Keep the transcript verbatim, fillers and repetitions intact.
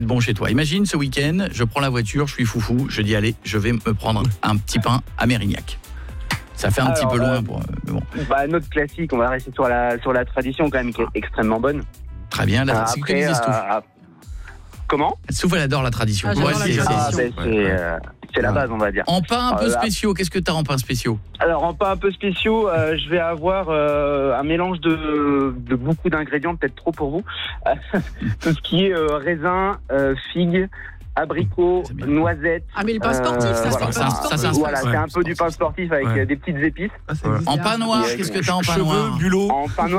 Bon chez toi. Imagine ce week-end, je prends la voiture, je suis foufou, je dis allez, je vais me prendre un petit pain à Mérignac. Ça fait un Alors, petit peu loin euh, pour mais bon. Bah, notre classique, on va rester sur la, sur la tradition quand même, qui est extrêmement bonne. Très bien, là, Euh, c'est ce que après, disait Stouff. euh, Comment Stouff, elle adore la tradition. Ah, j'adore Ouais, la c'est- tradition. Ah, c'est- ben, c'est, euh, c'est la base, on va dire. En pain un peu Euh, là- spéciaux, qu'est-ce que t'as en pain spéciaux? Alors, en pain un peu spéciaux, euh, je vais avoir euh, un mélange de, de beaucoup d'ingrédients, peut-être trop pour vous. Tout ce qui est euh, raisin, euh, figues, abricots, C'est bien. noisettes. Ah, mais le pain sportif, Euh, ça, voilà, c'est ça, le pain ça, sportif. ça, Voilà, Ouais. c'est un peu du pain sportif avec Ouais. euh, des petites épices. Ah, ça existe. En pain noir, Ouais. qu'est-ce que t'as en pain Cheveux, noir? bulot. En pain noir,